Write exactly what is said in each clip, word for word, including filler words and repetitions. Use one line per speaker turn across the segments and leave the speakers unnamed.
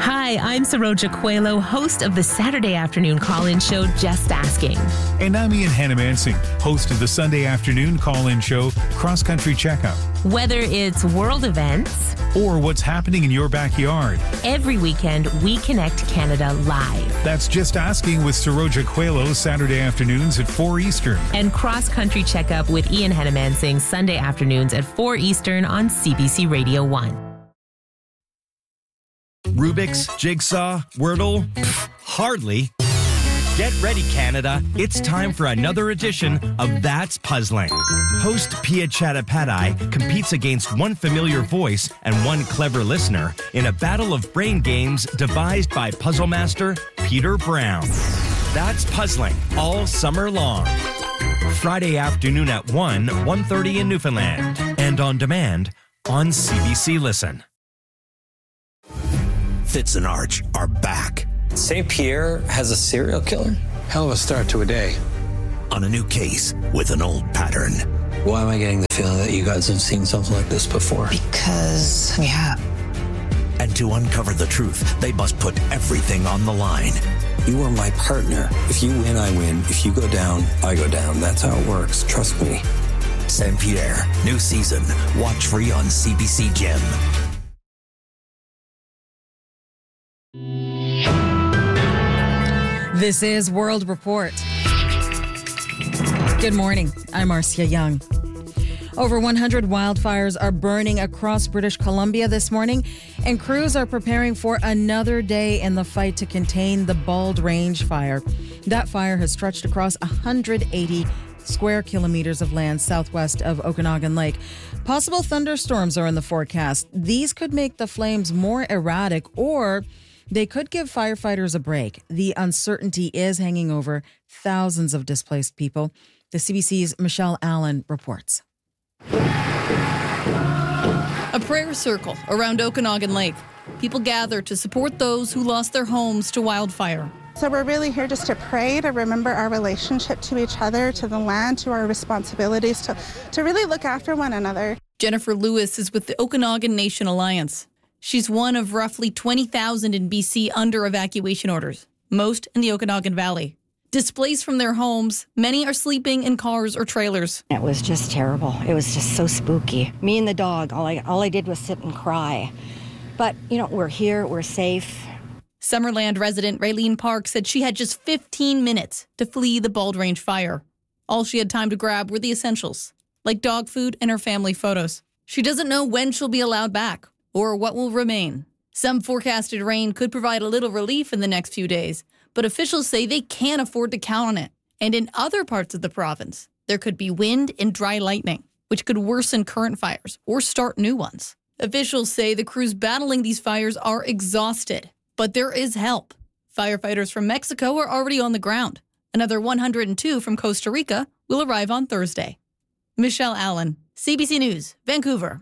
Hi, I'm Saroja Coelho, host of the Saturday afternoon call-in show, Just Asking.
And I'm Ian Hannamansing, host of the Sunday afternoon call-in show, Cross Country Checkup.
Whether it's world events
or what's happening in your backyard,
every weekend we connect Canada live.
That's Just Asking with Saroja Coelho, Saturday afternoons at four Eastern.
And Cross Country Checkup with Ian Hannamansing, Sunday afternoons at four Eastern on C B C Radio one.
Rubik's, Jigsaw, Wordle? Pfft, hardly. Get ready, Canada. It's time for another edition of That's Puzzling. Host Pia Chattopadhyay competes against one familiar voice and one clever listener in a battle of brain games devised by puzzle master Peter Brown. That's Puzzling all summer long. Friday afternoon at one, one thirty in Newfoundland. And on demand on C B C Listen.
Fitz and Arch are back.
Saint Pierre has a serial killer? Hell of a start to a day.
On a new case with an old pattern.
Why am I getting the feeling that you guys have seen something like this before?
Because we have.
And to uncover the truth, they must put everything on the line.
You are my partner. If you win, I win. If you go down, I go down. That's how it works. Trust me.
Saint Pierre, new season. Watch free on C B C Gem.
This is World Report. Good morning. I'm Marcia Young. Over one hundred wildfires are burning across British Columbia this morning, and crews are preparing for another day in the fight to contain the Bald Range fire. That fire has stretched across one hundred eighty square kilometers of land southwest of Okanagan Lake. Possible thunderstorms are in the forecast. These could make the flames more erratic, or they could give firefighters a break. The uncertainty is hanging over thousands of displaced people. The C B C's Michelle Allen reports.
A prayer circle around Okanagan Lake. People gather to support those who lost their homes to wildfire.
So we're really here just to pray, to remember our relationship to each other, to the land, to our responsibilities, to, to really look after one another.
Jennifer Lewis is with the Okanagan Nation Alliance. She's one of roughly twenty thousand in B C under evacuation orders, most in the Okanagan Valley. Displaced from their homes, many are sleeping in cars or trailers.
It was just terrible. It was just so spooky. Me and the dog, all I, all I did was sit and cry. But, you know, we're here, we're safe.
Summerland resident Raylene Park said she had just fifteen minutes to flee the Bald Range fire. All she had time to grab were the essentials, like dog food and her family photos. She doesn't know when she'll be allowed back or what will remain. Some forecasted rain could provide a little relief in the next few days, but officials say they can't afford to count on it. And in other parts of the province, there could be wind and dry lightning, which could worsen current fires or start new ones. Officials say the crews battling these fires are exhausted, but there is help. Firefighters from Mexico are already on the ground. Another one hundred two from Costa Rica will arrive on Thursday. Michelle Allen, C B C News, Vancouver.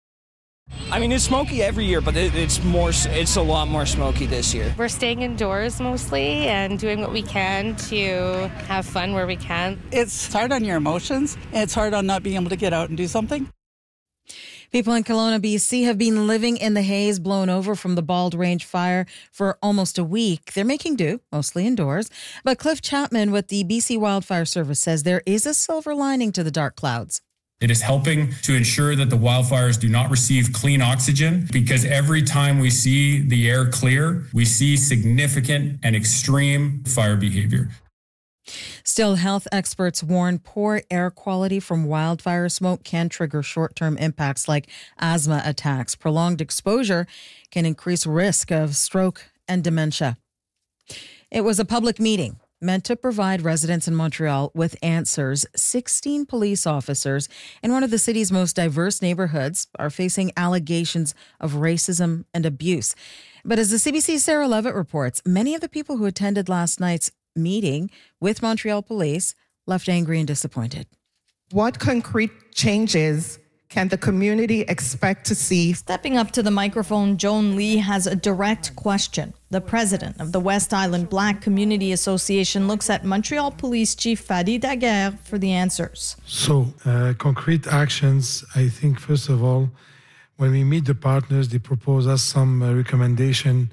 I mean, it's smoky every year, but it, it's more. It's a lot more smoky this year.
We're staying indoors mostly and doing what we can to have fun where we can.
It's hard on your emotions, and it's hard on not being able to get out and do something.
People in Kelowna, B C have been living in the haze blown over from the Bald Range fire for almost a week. They're making do, mostly indoors. But Cliff Chapman with the B C Wildfire Service says there is a silver lining to the dark clouds.
It is helping to ensure that the wildfires do not receive clean oxygen, because every time we see the air clear, we see significant and extreme fire behavior.
Still, health experts warn poor air quality from wildfire smoke can trigger short-term impacts like asthma attacks. Prolonged exposure can increase risk of stroke and dementia. It was a public meeting meant to provide residents in Montreal with answers. sixteen police officers in one of the city's most diverse neighborhoods are facing allegations of racism and abuse. But as the C B C's Sarah Levitt reports, many of the people who attended last night's meeting with Montreal police left angry and disappointed.
What concrete changes can the community expect to see?
Stepping up to the microphone, Joan Lee has a direct question. The president of the West Island Black Community Association looks at Montreal Police Chief Fadi Daguerre for the answers.
So, uh, concrete actions, I think, first of all, when we meet the partners, they propose us some uh, recommendation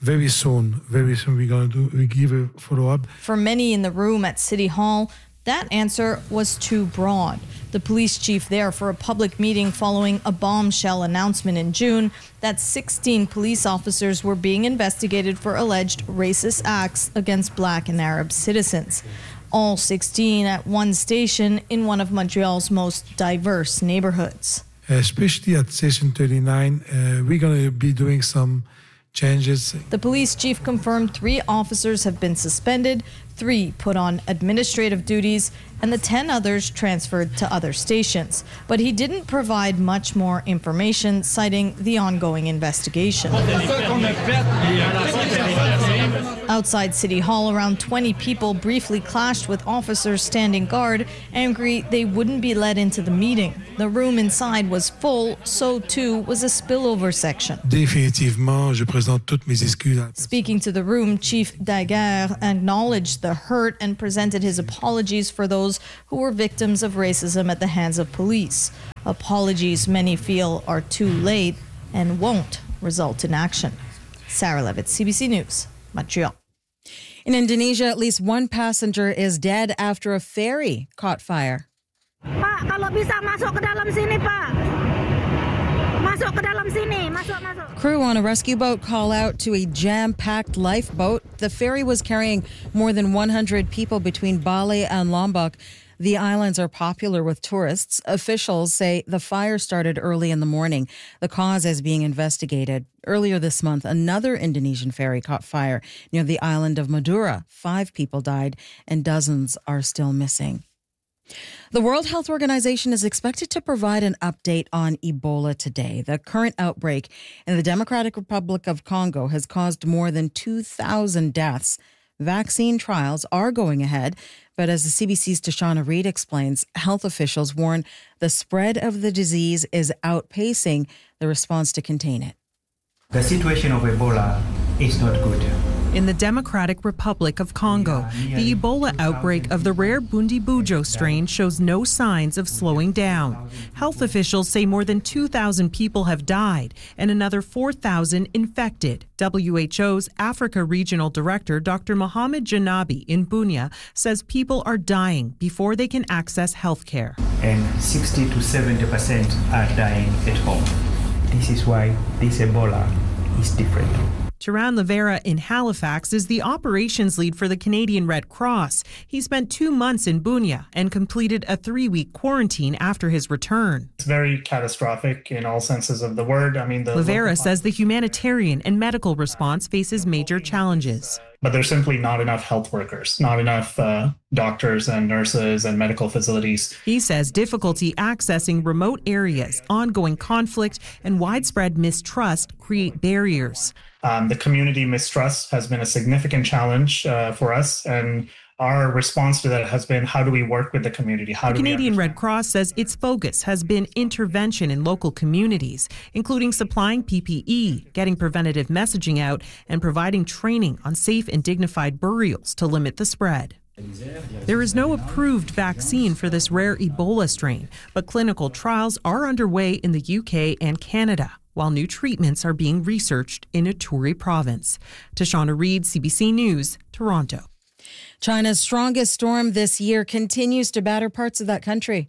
very soon, very soon we're going to do, we give a follow-up.
For many in the room at City Hall, that answer was too broad. The police chief there for a public meeting following a bombshell announcement in June that sixteen police officers were being investigated for alleged racist acts against Black and Arab citizens. All sixteen at one station in one of Montreal's most diverse neighborhoods.
Especially at Station thirty-nine, uh, we're going to be doing some changes.
The police chief confirmed three officers have been suspended, three put on administrative duties, and the ten others transferred to other stations. But he didn't provide much more information, citing the ongoing investigation. Outside City Hall, around twenty people briefly clashed with officers standing guard, angry they wouldn't be let into the meeting. The room inside was full, so too was a spillover section.
Définitivement, je présente toutes mes excuses.
Speaking to the room, Chief Daguerre acknowledged the hurt and presented his apologies for those who were victims of racism at the hands of police. Apologies many feel are too late and won't result in action. Sarah Levitt, C B C News, Montreal.
In Indonesia, at least one passenger is dead after a ferry caught fire.
Pak, kalau bisa masuk ke dalam sini, Pak. Masuk ke dalam sini, masuk, masuk.
Crew on a rescue boat call out to a jam-packed lifeboat. The ferry was carrying more than one hundred people between Bali and Lombok. The islands are popular with tourists. Officials say the fire started early in the morning. The cause is being investigated. Earlier this month, another Indonesian ferry caught fire near the island of Madura. Five people died and dozens are still missing. The World Health Organization is expected to provide an update on Ebola today. The current outbreak in the Democratic Republic of Congo has caused more than two thousand deaths. Vaccine trials are going ahead, but as the C B C's Tashana Reid explains, health officials warn the spread of the disease is outpacing the response to contain it.
The situation of Ebola is not good.
In the Democratic Republic of Congo, the Ebola outbreak of the rare Bundibugyo strain shows no signs of slowing down. Health officials say more than two thousand people have died and another four thousand infected. W H O's Africa Regional Director, Doctor Mohamed Janabi in Bunia, says people are dying before they can access health care.
And sixty to seventy percent are dying at home. This is why this Ebola is different.
Turan Livera in Halifax is the operations lead for the Canadian Red Cross. He spent two months in Bunia and completed a three-week quarantine after his return.
It's very catastrophic in all senses of the word. I mean, the
Livera says the humanitarian and medical response faces major challenges.
But there's simply not enough health workers, not enough uh, doctors and nurses and medical facilities.
He says difficulty accessing remote areas, ongoing conflict, and widespread mistrust create barriers.
Um, the community mistrust has been a significant challenge uh, for us, and our response to that has been, how do we work with the community? How
the
do
Canadian
we
Red Cross says its focus has been intervention in local communities, including supplying P P E, getting preventative messaging out, and providing training on safe and dignified burials to limit the spread. There is no approved vaccine for this rare Ebola strain, but clinical trials are underway in the U K and Canada, while new treatments are being researched in Ituri province. Tashana Reid, C B C News, Toronto.
China's strongest storm this year continues to batter parts of that country.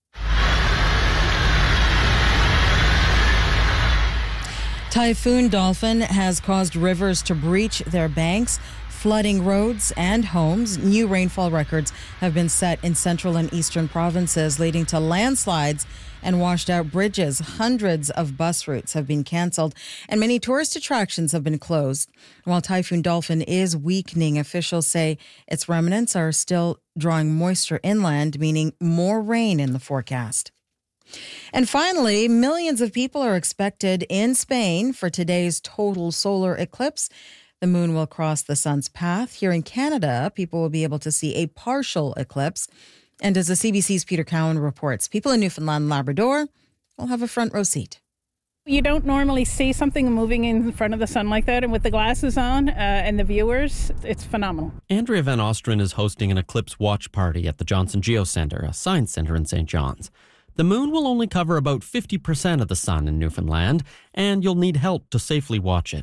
Typhoon Dolphin has caused rivers to breach their banks, flooding roads and homes. New rainfall records have been set in central and eastern provinces, leading to landslides and washed out bridges. Hundreds of bus routes have been canceled and many tourist attractions have been closed. While Typhoon Dolphin is weakening, officials say its remnants are still drawing moisture inland, meaning more rain in the forecast. And finally, millions of people are expected in Spain for today's total solar eclipse. The moon will cross the sun's path. Here in Canada, people will be able to see a partial eclipse. And as the C B C's Peter Cowan reports, people in Newfoundland and Labrador will have a front row seat.
You don't normally see something moving in front of the sun like that, and with the glasses on uh, and the viewers, it's phenomenal.
Andrea Van Ostrin is hosting an eclipse watch party at the Johnson Geocenter, a science center in Saint John's. The moon will only cover about fifty percent of the sun in Newfoundland, and you'll need help to safely watch it.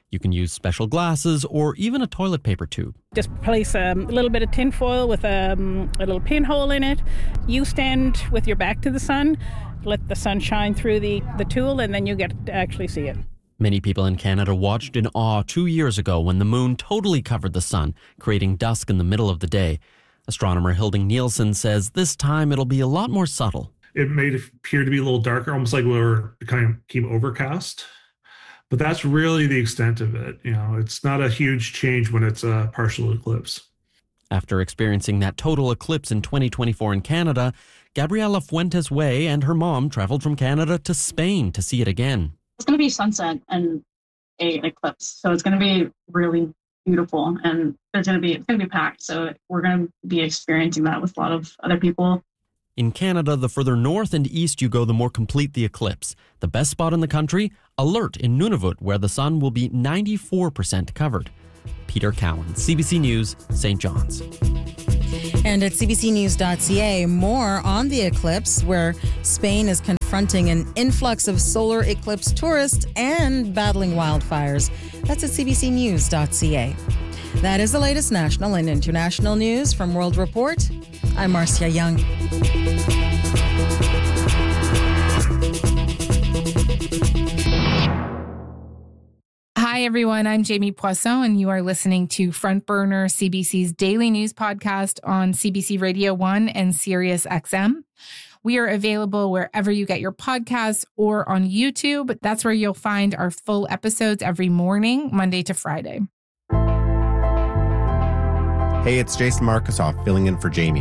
You can use special glasses or even a toilet paper tube.
Just place um, a little bit of tin foil with um, a little pinhole in it. You stand with your back to the sun, let the sun shine through the, the tool, and then you get to actually see it.
Many people in Canada watched in awe two years ago when the moon totally covered the sun, creating dusk in the middle of the day. Astronomer Hilding Nielsen says this time it'll be a lot more subtle.
It may appear to be a little darker, almost like we were kind of keep overcast. But that's really the extent of it. You know, it's not a huge change when it's a partial eclipse.
After experiencing that total eclipse in twenty twenty-four in Canada, Gabriela Fuentes Way and her mom traveled from Canada to Spain to see it again.
It's going to be sunset and a eclipse, so it's going to be really beautiful, and there's going to be it's going to be packed. So we're going to be experiencing that with a lot of other people.
In Canada, the further north and east you go, the more complete the eclipse. The best spot in the country, Alert in Nunavut, where the sun will be ninety-four percent covered. Peter Cowan, C B C News, Saint John's.
And at c b c news dot c a, more on the eclipse, where Spain is confronting an influx of solar eclipse tourists and battling wildfires. That's at c b c news dot c a. That is the latest national and international news from World Report. I'm Marcia Young.
Hi, everyone. I'm Jamie Poisson, and you are listening to Front Burner, C B C's daily news podcast on C B C Radio one and Sirius X M. We are available wherever you get your podcasts or on YouTube. That's where you'll find our full episodes every morning, Monday to Friday.
Hey, it's Jason Markusoff filling in for Jamie.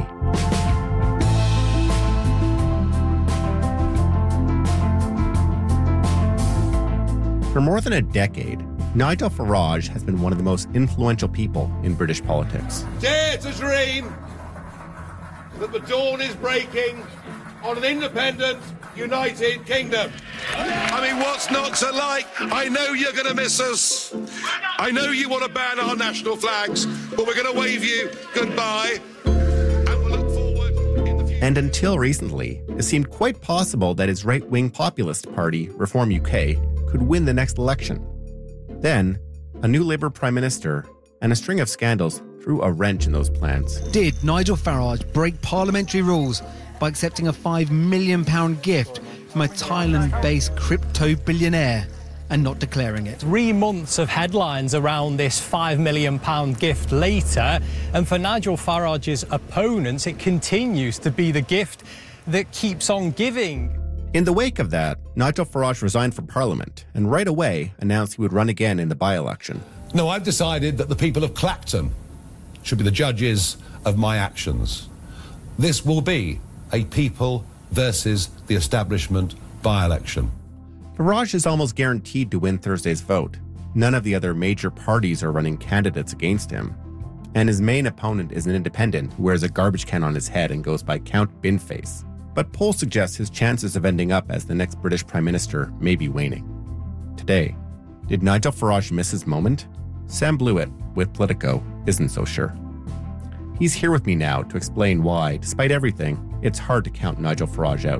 For more than a decade, Nigel Farage has been one of the most influential people in British politics.
Dare to dream that the dawn is breaking on an independent, united kingdom. I mean, what's not to like? I know you're going to miss us. I know you want to ban our national flags, but we're going to wave you goodbye. And we'll look forward in the future.
And until recently, it seemed quite possible that his right-wing populist party, Reform U K, could win the next election. Then, a new Labour Prime Minister and a string of scandals threw a wrench in those plans.
Did Nigel Farage break parliamentary rules by accepting a five million pounds gift from a Thailand-based crypto billionaire and not declaring it?
Three months of headlines around this five million pounds gift later, and for Nigel Farage's opponents, it continues to be the gift that keeps on giving.
In the wake of that, Nigel Farage resigned from Parliament and right away announced he would run again in the by-election.
No, I've decided that the people of Clacton should be the judges of my actions. This will be a people versus the establishment by-election.
Farage is almost guaranteed to win Thursday's vote. None of the other major parties are running candidates against him. And his main opponent is an independent who wears a garbage can on his head and goes by Count Binface. But polls suggest his chances of ending up as the next British Prime Minister may be waning. Today, did Nigel Farage miss his moment? Sam Blewett with Politico isn't so sure. He's here with me now to explain why, despite everything, it's hard to count Nigel Farage out.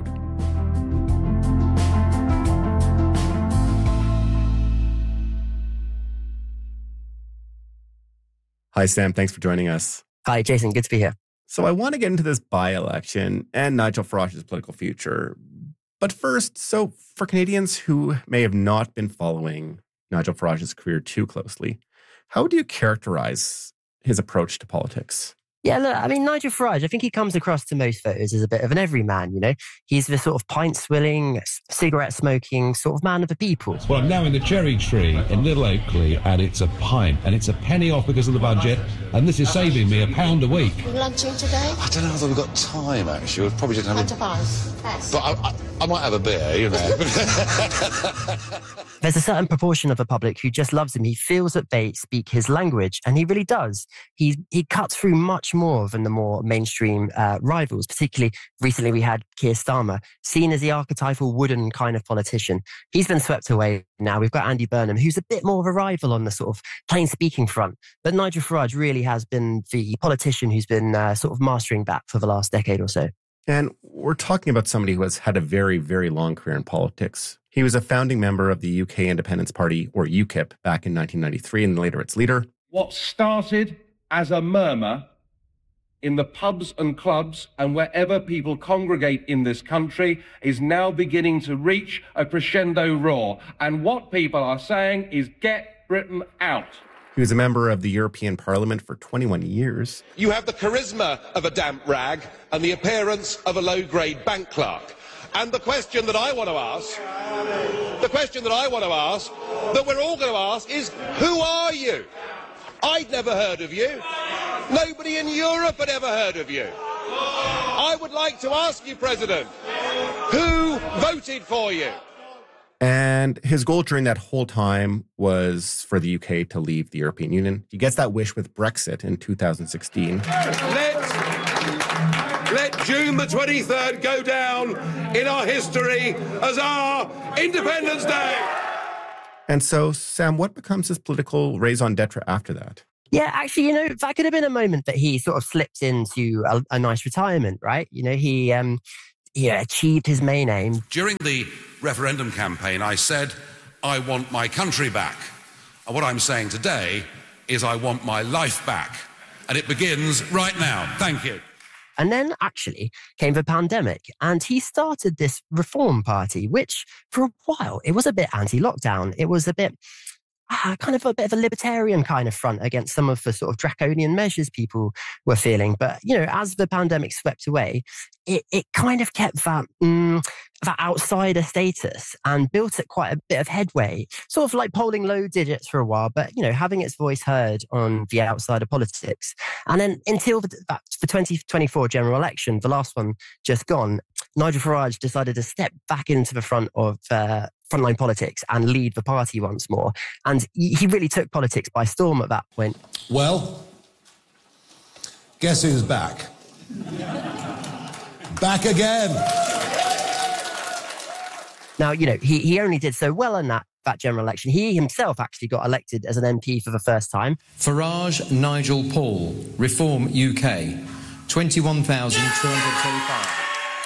Hi, Sam. Thanks for joining us.
Hi, Jason. Good to be here.
So I want to get into this by-election and Nigel Farage's political future. But first, so for Canadians who may have not been following Nigel Farage's career too closely, how would you characterize his approach to politics?
Yeah, look, I mean, Nigel Farage, I think he comes across to most voters as a bit of an everyman, you know? He's the sort of pint-swilling, cigarette-smoking sort of man of the people.
Well, I'm now in the Cherry Tree in Little Oakley, and it's a pint, and it's a penny off because of the budget, and this is saving me a pound a week.
Lunching today?
I don't know if we've got time, actually. We'll probably just have
Nine to
a...
five. Yes.
But I, I, I might have a beer, you know.
There's a certain proportion of the public who just loves him. He feels that they speak his language, and he really does. He he cuts through much more than the more mainstream uh, rivals. Particularly recently, we had Keir Starmer, seen as the archetypal wooden kind of politician. He's been swept away now. We've got Andy Burnham, who's a bit more of a rival on the sort of plain speaking front. But Nigel Farage really has been the politician who's been uh, sort of mastering that for the last decade or so.
And we're talking about somebody who has had a very, very long career in politics. He was a founding member of the U K Independence Party, or UKIP, back in nineteen ninety-three, and later its leader.
What started as a murmur in the pubs and clubs and wherever people congregate in this country is now beginning to reach a crescendo roar. And what people are saying is, get Britain out.
He was a member of the European Parliament for twenty-one years.
You have the charisma of a damp rag and the appearance of a low-grade bank clerk. And the question that I want to ask, the question that I want to ask, that we're all going to ask is, who are you? I'd never heard of you. Nobody in Europe had ever heard of you. I would like to ask you, President, who voted for you?
And his goal during that whole time was for the U K to leave the European Union. He gets that wish with Brexit in two thousand sixteen.
Let, let June the twenty-third go down in our history as our Independence Day.
And so, Sam, what becomes his political raison d'etre after that?
Yeah, actually, you know, that could have been a moment that he sort of slipped into a, a nice retirement, right? You know, he um, he achieved his main aim.
During the referendum campaign, I said, I want my country back. And what I'm saying today is I want my life back. And it begins right now. Thank you.
And then actually came the pandemic, and he started this Reform Party, which for a while, it was a bit anti-lockdown. It was a bit uh, kind of a bit of a libertarian kind of front against some of the sort of draconian measures people were feeling. But, you know, as the pandemic swept away, it, it kind of kept that, um, that outsider status and built it quite a bit of headway, sort of like polling low digits for a while, but, you know, having its voice heard on the outside of politics. And then until the, that, the twenty twenty-four general election, the last one just gone, Nigel Farage decided to step back into the front of uh, frontline politics and lead the party once more. And he really took politics by storm at that point.
Well, guess who's back? Back again.
Now, you know, he, he only did so well in that, that general election. He himself actually got elected as an M P for the first time.
Farage Nigel Paul, Reform U K, twenty-one thousand two hundred twenty-five.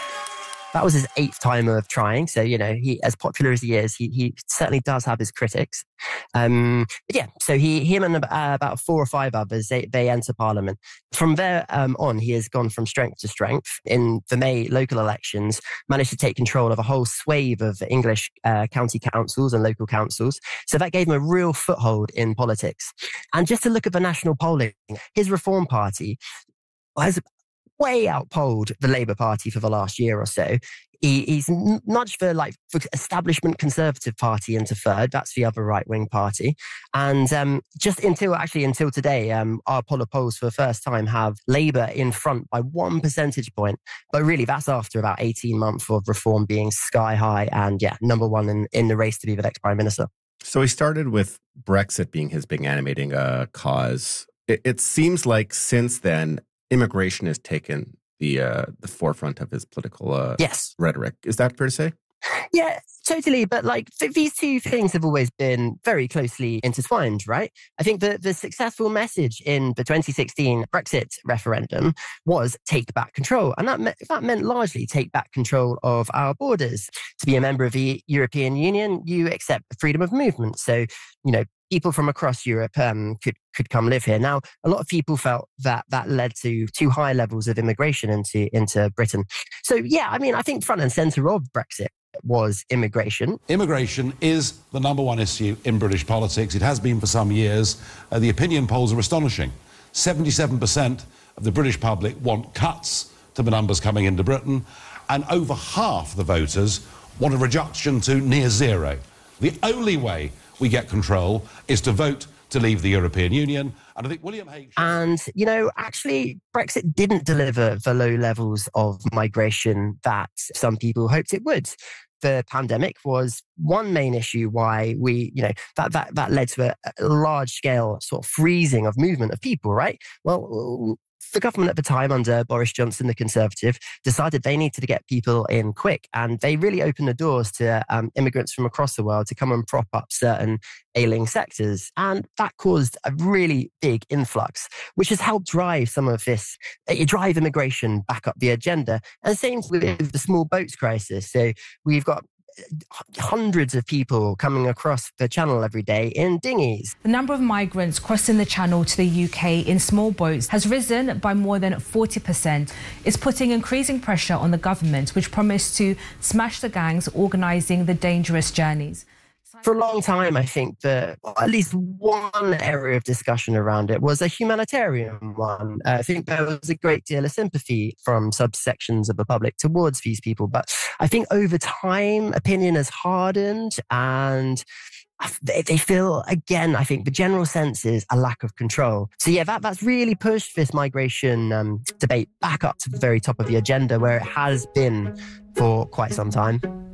That was his eighth time of trying. So, you know, he, as popular as he is, he, he certainly does have his critics. Um, but yeah, so he, him and uh, about four or five others, they, they enter Parliament. From there um, on, he has gone from strength to strength. In the May local elections, managed to take control of a whole swathe of English uh, county councils and local councils. So that gave him a real foothold in politics. And just to look at the national polling, his Reform Party has way outpolled the Labour Party for the last year or so. He, he's nudged the like the establishment Conservative Party into third. That's the other right-wing party. And um, just until actually until today, um, our poll polls for the first time have Labour in front by one percentage point. But really, that's after about eighteen months of Reform being sky high and yeah, number one in, in the race to be the next Prime Minister.
So he started with Brexit being his big animating uh, cause. It, it seems like since then, immigration has taken the uh, the forefront of his political uh,
yes.
rhetoric. Is that fair to say?
Yeah, totally. But like th- these two things have always been very closely intertwined, right? I think the, the successful message in the twenty sixteen Brexit referendum was take back control. And that, me- that meant largely take back control of our borders. To be a member of the European Union, you accept freedom of movement. So, you know, people from across Europe um, could could come live here. Now, a lot of people felt that that led to too high levels of immigration into into Britain. So, yeah, I mean, I think front and centre of Brexit was immigration.
Immigration is the number one issue in British politics. It has been for some years. Uh, the opinion polls are astonishing. seventy-seven percent of the British public want cuts to the numbers coming into Britain, and over half the voters want a reduction to near zero. The only way we get control is to vote to leave the European Union. And I think William Hague...
And, you know, actually, Brexit didn't deliver the low levels of migration that some people hoped it would. The pandemic was one main issue why we, you know, that that that led to a, a large-scale sort of freezing of movement of people, right? Well, the government at the time, under Boris Johnson, the Conservative, decided they needed to get people in quick. And they really opened the doors to um, immigrants from across the world to come and prop up certain ailing sectors. And that caused a really big influx, which has helped drive some of this, uh, drive immigration back up the agenda. And same with the small boats crisis. So we've got hundreds of people coming across the channel every day in dinghies.
The number of migrants crossing the channel to the U K in small boats has risen by more than forty percent. It's putting increasing pressure on the government, which promised to smash the gangs organising the dangerous journeys.
For a long time, I think that well, at least one area of discussion around it was a humanitarian one. Uh, I think there was a great deal of sympathy from subsections of the public towards these people. But I think over time, opinion has hardened and they, they feel, again, I think the general sense is a lack of control. So yeah, that, that's really pushed this migration um, debate back up to the very top of the agenda where it has been for quite some time.